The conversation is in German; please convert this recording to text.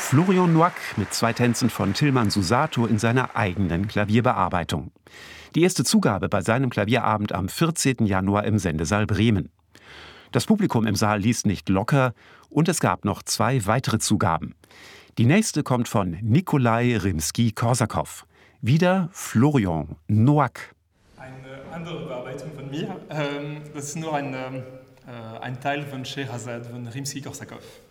Florian Noack mit 2 Tänzen von Tilman Susato in seiner eigenen Klavierbearbeitung. Die erste Zugabe bei seinem Klavierabend am 14. Januar im Sendesaal Bremen. Das Publikum im Saal ließ nicht locker und es gab noch 2 weitere Zugaben. Die nächste kommt von Nikolai Rimski-Korsakow. Wieder Florian Noack. Eine andere Bearbeitung von mir. Das ist nur ein Teil von Scheherazade von Rimski-Korsakow.